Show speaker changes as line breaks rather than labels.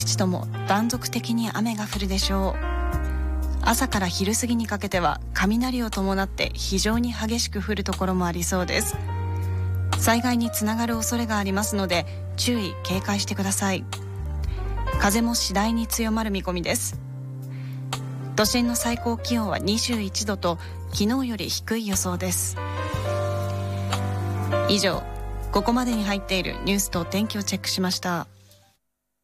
日とも断続的に雨が降るでしょう。朝から昼過ぎにかけては雷を伴って非常に激しく降るところもありそうです。災害につながる恐れがありますので注意警戒してください。風も次第に強まる見込みです。都心の最高気温は21度と昨日より低い予想です。以上、ここまでに入っているニュースと天気をチェックしました。